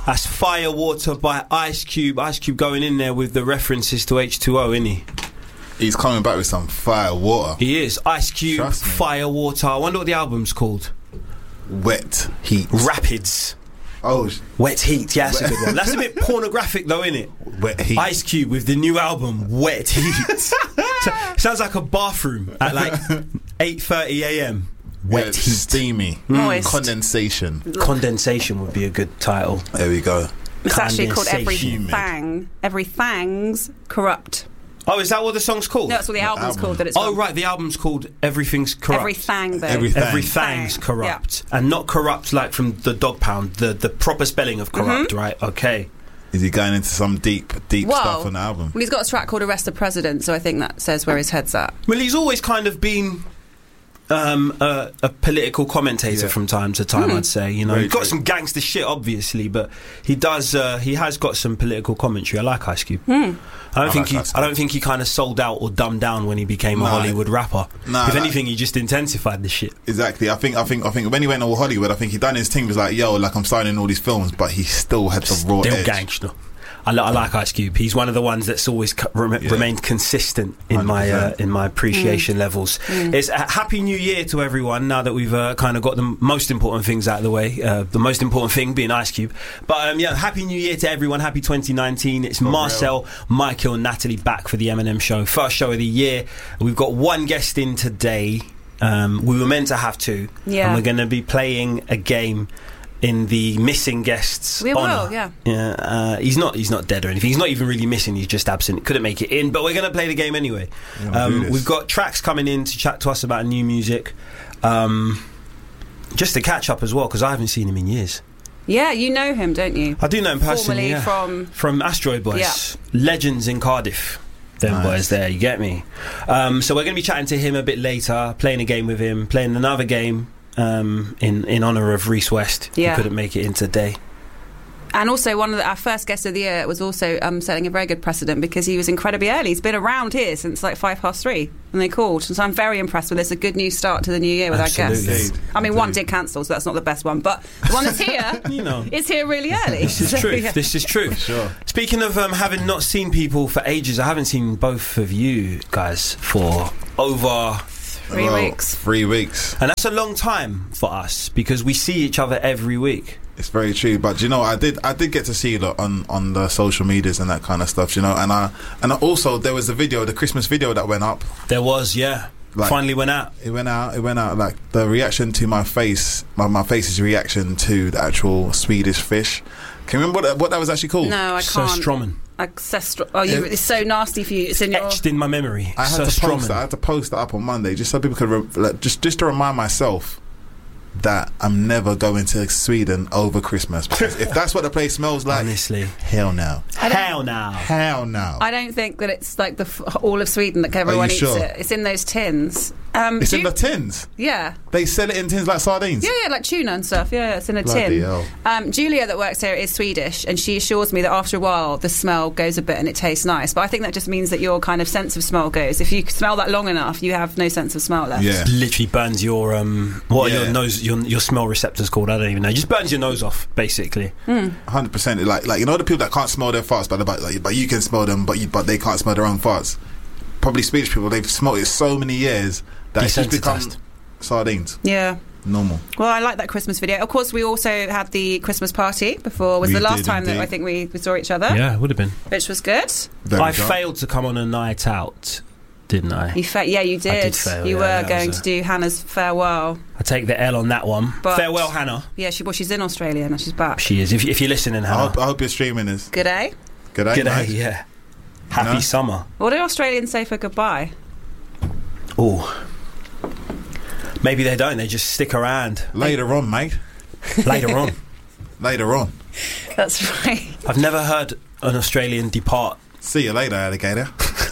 That's Firewater by Ice Cube. Ice Cube going in there with the references to H2O, isn't he? He's coming back with some Firewater. He is. Ice Cube, Firewater. I wonder what the album's called. Wet Heat. Rapids. Oh, Wet Heat. Yeah, that's a good one. That's a bit pornographic, though, isn't it? Wet Heat. Ice Cube with the new album, Wet Heat. Sounds like a bathroom at like 8:30 a.m. Wet Heat. Steamy. Moist. Condensation. Condensation would be a good title. There we go. It's actually called Every Condensation. Fang. Every Fang's Corrupt. Oh, is that what the song's called? No, that's what the album's called. That it's Oh, right, the album's called Everything's Corrupt. Every Fang, though. Every Fang's Corrupt. Yeah. And not corrupt like from the Dog Pound, the proper spelling of corrupt, right? Okay. Is he going into some deep stuff on the album? Well, he's got a track called Arrest the President, so I think that says where his head's at. Well, he's always kind of been a political commentator from time to time, I'd say. You know, he's got some gangster shit, obviously, but he does. He has got some political commentary. I like Ice Cube. I don't think he kind of sold out or dumbed down when he became a Hollywood rapper. If anything, he just intensified the shit. Exactly. I think when he went all Hollywood, I think he done his thing. Was like, yo, like I'm starting all these films, but he still had the raw edge. Gangster. I like Ice Cube. He's one of the ones that's always remained consistent in my appreciation levels. It's a Happy New Year to everyone. Now that we've kind of got the most important things out of the way, the most important thing being Ice Cube. But Happy New Year to everyone. Happy 2019. It's Marcel, Michael, and Natalie back for the Eminem Show. First show of the year. We've got one guest in today. We were meant to have two, and we're going to be playing a game in the missing guests honor. He's not dead or anything. He's not even really missing. He's just absent. Couldn't make it in, but we're going to play the game anyway. We've got tracks coming in to chat to us about new music, just to catch up as well, because I haven't seen him in years. Yeah, you know him, don't you? I do know him personally. From Asteroid Boys, legends in Cardiff. Them boys there, you get me. So we're going to be chatting to him a bit later, playing a game with him, playing another game in honour of Reese West, who couldn't make it in today. And also our first guest of the year was also setting a very good precedent, because he was incredibly early. He's been around here since like 3:05 when they called, and so I'm very impressed with this. A good new start to the new year with our guests. I mean, one did cancel, so that's not the best one, but the one that's here is here really early. This is true. This is true. Sure. Speaking of having not seen people for ages, I haven't seen both of you guys for over 3 weeks. 3 weeks. And that's a long time for us, because we see each other every week. It's very true, but you know, I did get to see it on the social medias and that kind of stuff, you know, and I also, there was the Christmas video that went up. There was, finally went out. It went out. Like the reaction to my face, my face's reaction to the actual Swedish fish. Can you remember what that was actually called? No, I can't. Surströmming. It's so nasty for you. It's etched in my memory. I had to post that up on Monday, just so people could just to remind myself that I'm never going to Sweden over Christmas, because if that's what the place smells like, honestly, hell no. Hell no. I don't think that it's like all of Sweden that everyone eats it. It's in those tins. It's in the tins? Yeah. They sell it in tins like sardines? Yeah, like tuna and stuff. Yeah, it's in a tin. Julia that works here is Swedish, and she assures me that after a while the smell goes a bit and it tastes nice. But I think that just means that your kind of sense of smell goes. If you smell that long enough, you have no sense of smell left. Yeah. It literally burns your what are your nose, your smell receptors called? I don't even know. It just burns your nose off, basically. 100%. Like you know the people that can't smell their farts, but you can smell them, but they can't smell their own farts. Probably Swedish people, they've smelled it so many years that it's just become sardines. Yeah. Normal. Well, I like that Christmas video. Of course, we also had the Christmas party before. Was the last time that I think we saw each other. Yeah, it would have been. Which was good. I failed to come on a night out, didn't I? You did. I did fail, you were going to do Hannah's farewell. I take the L on that one. But farewell, Hannah. Yeah, she's in Australia now. She's back. She is. If you're listening, Hannah. I hope you're streaming this. Good day. Good day, yeah. Happy summer. What do Australians say for goodbye? Oh. Maybe they don't. They just stick around. Later on, mate. Later on. Later on. That's right. I've never heard an Australian depart. See you later, alligator.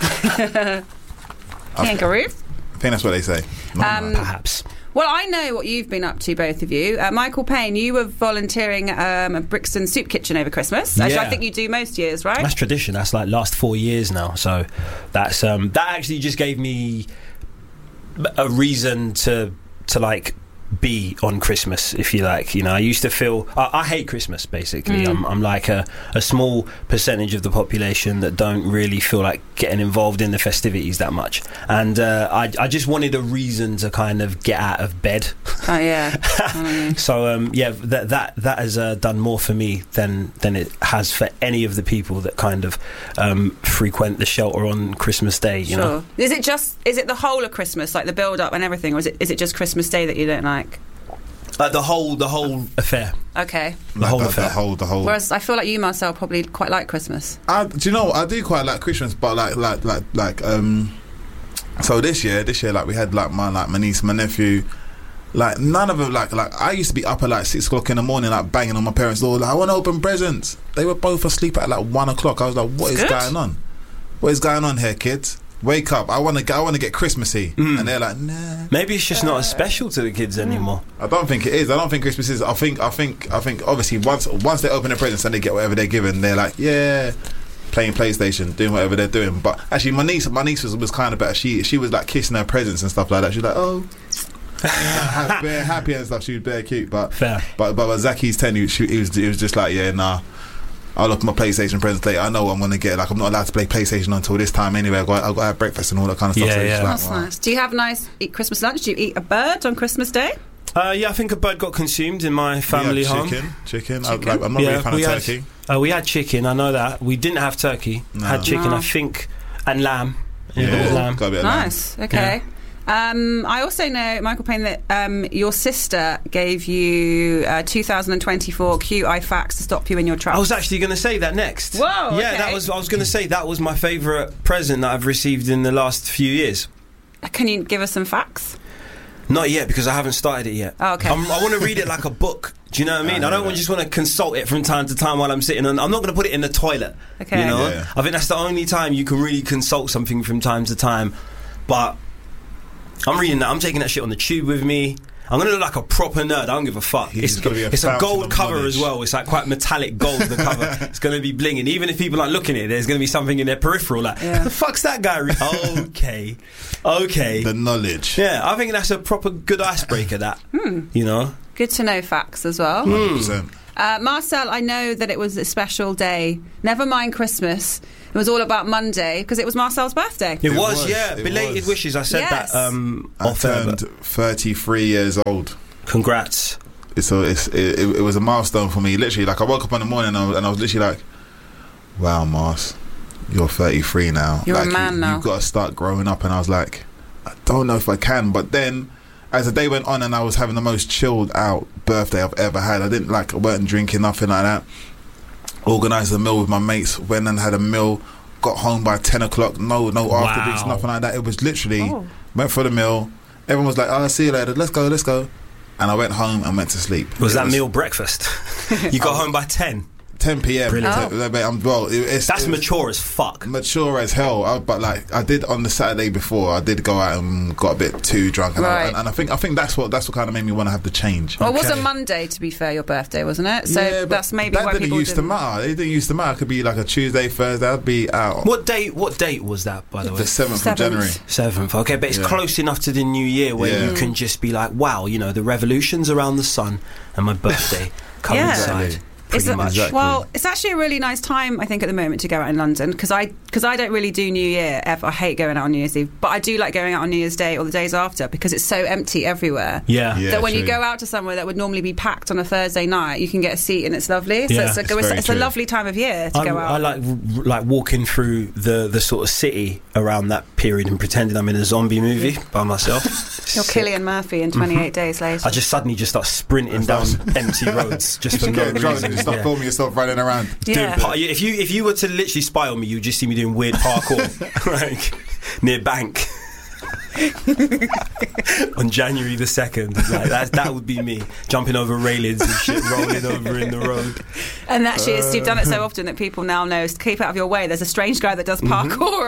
Kangaroo. I think that's what they say. Perhaps. Well, I know what you've been up to, both of you. Michael Payne, you were volunteering at Brixton Soup Kitchen over Christmas. Actually, I think you do most years, right? That's tradition. That's like last 4 years now. So that's that actually just gave me a reason to like be on Christmas, if you like. You know, I used to feel I hate Christmas, basically. I'm like a small percentage of the population that don't really feel like getting involved in the festivities that much, and I just wanted a reason to kind of get out of bed. Oh yeah. So that has done more for me than it has for any of the people that kind of frequent the shelter on Christmas Day. You know, is it the whole of Christmas, like the build up and everything, or is it just Christmas Day that you don't like? The whole affair. Okay. The whole affair. The whole. Whereas I feel like you, Marcel, probably quite like Christmas. Do you know what? I do quite like Christmas, but like so this year, like we had like my niece, my nephew. Like none of them, like I used to be up at like 6 o'clock in the morning, like banging on my parents' door, like I want to open presents. They were both asleep at like 1 o'clock. I was like, what is going on? What is going on here, kids? Wake up! I want to get Christmassy, and they're like, nah. Maybe it's just not as special to the kids anymore. I don't think it is. I don't think Christmas is. I think obviously once they open their presents and they get whatever they're given, they're like, yeah, playing PlayStation, doing whatever they're doing. But actually, my niece was kind of better. She was like kissing her presents and stuff like that. She was like, oh. Bare happy and stuff. She was bare cute, but fair. But Zaki's 10. He was just like, yeah, nah. I'll look at my PlayStation presents later. I know what I'm going to get. Like, I'm not allowed to play PlayStation until this time anyway. I've got to have breakfast and all that kind of stuff. Yeah, yeah. That's nice. Do you have nice Christmas lunch? Do you eat a bird on Christmas Day? Yeah, I think a bird got consumed in my family home. Chicken. I'm not really a fan of turkey. We had chicken, I know that. We didn't have turkey. No. Had chicken, I think, and lamb. Yeah, lamb. Got a bit of nice. Lamb. Okay. Yeah. I also know, Michael Payne, that your sister gave you 2024 QI facts to stop you in your tracks. I was actually going to say that next. Whoa! Yeah, okay. I was going to say that was my favourite present that I've received in the last few years. Can you give us some facts? Not yet, because I haven't started it yet. Oh, okay. I want to read it like a book. Do you know what I mean? I don't just want to consult it from time to time while I'm sitting on. I'm not going to put it in the toilet. Okay. You know? Yeah. I think that's the only time you can really consult something from time to time. But I'm reading that. I'm taking that shit on the tube with me. I'm going to look like a proper nerd. I don't give a fuck. It's a gold cover as well. It's like quite metallic gold, the cover. It's going to be blinging. Even if people aren't looking at it, there's going to be something in their peripheral like, the fuck's that guy? Okay. The knowledge. Yeah, I think that's a proper good icebreaker, that. You know? Good to know facts as well. 100%. Marcel, I know that it was a special day. Never mind Christmas. It was all about Monday because it was Marcel's birthday. It was, yeah. Belated wishes. I said that I turned 33 years old. Congrats. It was a milestone for me. Literally, like I woke up in the morning and I was literally like, wow, Mars, you're 33 now. You're like, a man now. You've got to start growing up. And I was like, I don't know if I can. But then as the day went on and I was having the most chilled out birthday I've ever had. I weren't drinking, nothing like that. Organised a meal with my mates, went and had a meal, got home by 10 o'clock, no after drinks, nothing like that. It was literally, went for the meal, everyone was like, see you later, let's go. And I went home and went to sleep. Was that meal breakfast? You got home by 10? 10 p.m. That's mature as fuck. Mature as hell. But like I did on the Saturday before, I did go out and got a bit too drunk, and I think that's what kind of made me want to have the change. Well, it was a Monday, to be fair, your birthday, wasn't it? So yeah, that's maybe that why didn't people used to matter. It didn't used to matter. It could be like a Tuesday, Thursday. I'd be out. What date was that, by the way? The 7th of January. 7th. Okay, but it's close enough to the new year where you can just be like, wow, you know, the revolution's around the sun and my birthday coincide. Pretty much. Well, it's actually a really nice time, I think, at the moment to go out in London because I don't really do New Year ever. I hate going out on New Year's Eve, but I do like going out on New Year's Day or the days after because it's so empty everywhere. That when you go out to somewhere that would normally be packed on a Thursday night, you can get a seat and it's lovely. So it's a lovely time of year to go out. I like walking through the sort of city around that period and pretending I'm in a zombie movie by myself. You're Cillian Murphy in 28 Days Later. I just suddenly start sprinting down empty roads just for no reason. Stop filming yourself running around. Yeah. If you were to literally spy on me, you'd just see me doing weird parkour like near Bank on January the 2nd. Like that would be me jumping over railings and shit, rolling over in the road. And actually, you've done it so often that people now know to keep out of your way. There's a strange guy that does parkour.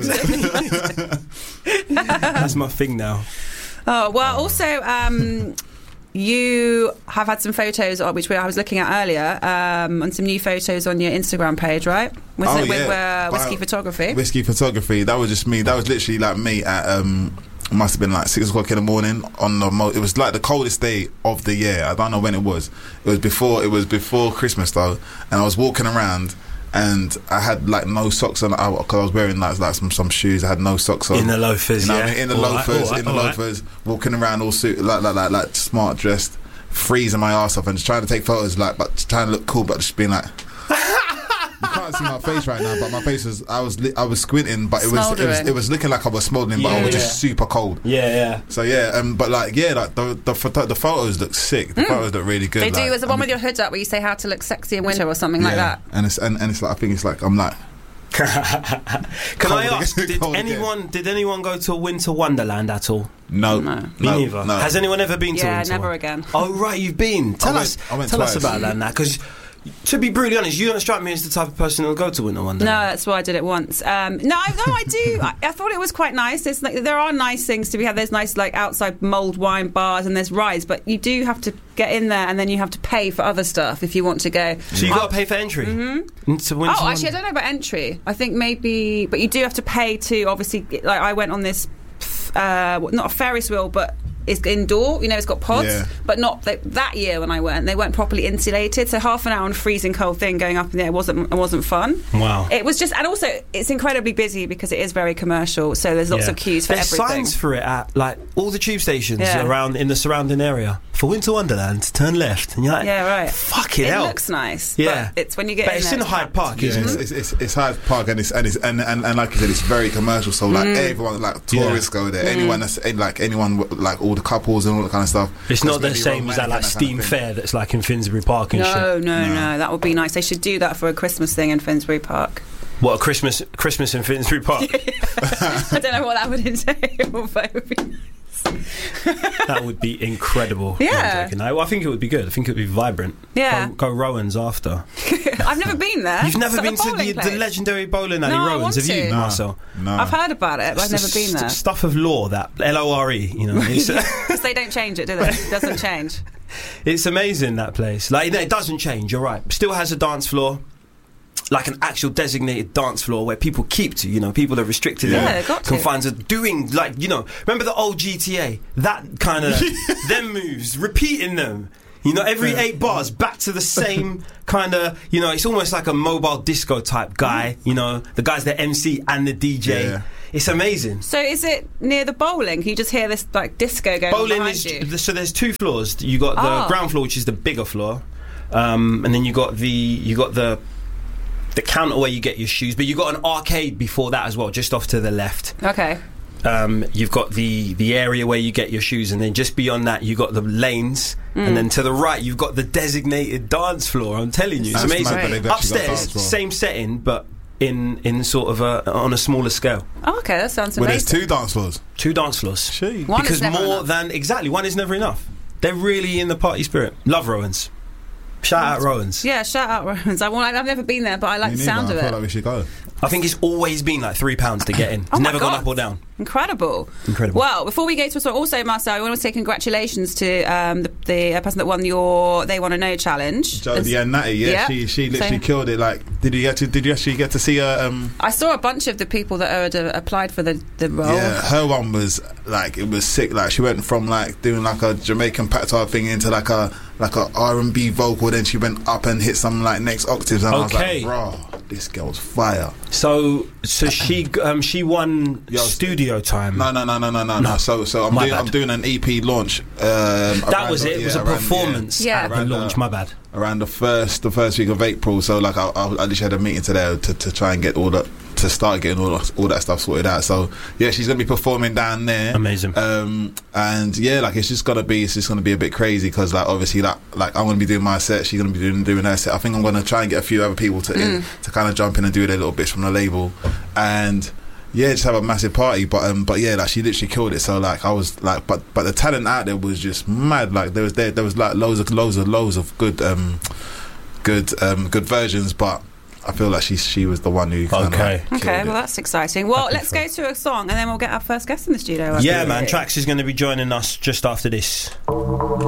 That's my thing now. Oh well. Also. You have had some photos, which I was looking at earlier, and some new photos on your Instagram page, right? With Whiskey Photography. Whiskey Photography. That was just me. That was literally like me at It must have been like 6 o'clock in the morning on it was like the coldest day of the year. I don't know when it was. It was before Christmas though, and I was walking around and I had like no socks on because I was wearing like some shoes. I had no socks on. In the loafers, you know, in the loafers, walking around all suit like smart dressed, freezing my ass off and just trying to take photos but trying to look cool, but just being like. You can't see my face right now, but my face was I was squinting, but it was looking like I was smoldering, but I was just super cold. Yeah. So but the photos look sick. The photos look really good. They do. There's the one with your hood up where you say how to look sexy in winter or something like that. And it's like I think it's like I'm like. Can I ask? Did anyone go to a winter wonderland at all? No. Me neither. No. Has anyone ever been to? Yeah, never again. Oh right, you've been. Tell us about that now, because. To be brutally honest, you don't strike me as the type of person who'll go to Winter Wonderland. No, that's why I did it once. No, I do. I thought it was quite nice. There are nice things to be had. There's nice outside mulled wine bars and there's rides, but you do have to get in there and then you have to pay for other stuff if you want to go. So you got to pay for entry? Mm-hmm. Actually, I don't know about entry. I think maybe, but you do have to pay to obviously. Like I went on this, not a Ferris wheel, but. It's indoor, it's got pods, but not that year when I went. They weren't properly insulated, so half an hour on a freezing cold thing going up in there wasn't fun. Wow! It was just, and also it's incredibly busy because it is very commercial. So there's lots of queues for everything. There's signs for it at like all the tube stations around in the surrounding area. For Winter Wonderland, turn left, and you're like, yeah, right. Fucking hell! It looks nice. Yeah, but it's when you get. But it's in Hyde Park, isn't it? It's Hyde Park, and like you said, it's very commercial. So like everyone, like tourists go there. Anyone like all the couples and all that kind of stuff. It's not the same as that like Steam Fair that's like in Finsbury Park and shit. No, that would be nice. They should do that for a Christmas thing in Finsbury Park. What, a Christmas in Finsbury Park? I don't know what that would entail, but it would be nice. That would be incredible. Yeah. I think it would be good. I think it would be vibrant. Yeah. Go Rowan's after. I've never been there. You've never been to the legendary bowling alley Rowan's, have you, Marcel? No. I've heard about it, but I've never been there. Stuff of lore, that LORE, Because they don't change it, do they? It doesn't change. It's amazing, that place. Like, it doesn't change, you're right. Still has a dance floor. Like an actual designated dance floor where people keep to, people are restricted in confines of doing, remember the old GTA? That kind of, them moves, repeating them. Every 8 bars, back to the same kind of, it's almost like a mobile disco type guy, the guy's the MC and the DJ. Yeah. It's amazing. So is it near the bowling? Can you just hear this disco going on behind you? So there's 2 floors. You got the ground floor, which is the bigger floor, and then you got the counter where you get your shoes, but you got an arcade before that as well, just off to the left. Okay. You've got the area where you get your shoes, and then just beyond that you got the lanes, and then to the right you've got the designated dance floor. I'm telling you, it's amazing. Upstairs, same setting, but in sort of on a smaller scale. Oh, okay, that sounds amazing. Well, there's 2 dance floors. 2 dance floors. Gee. One because is never more enough. than exactly one is never enough. They're really in the party spirit. Love Rowan's. Shout out Rowan's. Yeah, shout out Rowan's. I've never been there, but I like the sound of it. I feel like we should go. I think it's always been like £3 to get in. It's never gone up or down. Incredible. Well, before we go to a song, also Marcel, I want to say congratulations to the person that won your They Want to Know challenge. Natty. She literally killed it. Like, did you actually get to see her? I saw a bunch of the people that had applied for the role. Yeah, her one was like, it was sick. Like, she went from like doing like a Jamaican patois thing into like a R&B vocal. Then she went up and hit some like next octaves, and I was like, bro, this girl's fire. So she won studio time. No. So I'm doing an EP launch. That was it. It was a performance at the launch. My bad. Around the first week of April. So like I literally had a meeting today to try and get all that, to start getting all that stuff sorted out. So yeah, she's gonna be performing down there. Amazing. And yeah, like it's just gonna be a bit crazy because like obviously like I'm gonna be doing my set, she's gonna be doing her set. I think I'm gonna try and get a few other people to kind of jump in and do their little bits from the label, and yeah, just have a massive party. But yeah, like she literally killed it. So like I was like, but the talent out there was just mad. Like there was like loads of good versions, but I feel like she was the one who okay, well that's exciting. Well, let's go to a song and then we'll get our first guest in the studio. Yeah, man, Trax is going to be joining us just after this.